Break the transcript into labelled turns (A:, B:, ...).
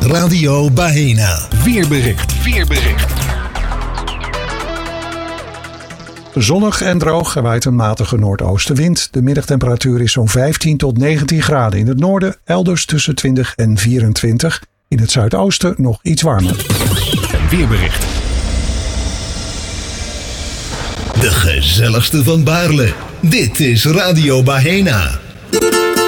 A: Radio Bahena. Weerbericht.
B: Zonnig en droog, er waait een matige noordoostenwind. De middagtemperatuur is zo'n 15 tot 19 graden in het noorden, elders tussen 20 en 24. In het zuidoosten nog iets warmer.
A: Weerbericht. De gezelligste van Baarle. Dit is Radio Bahena.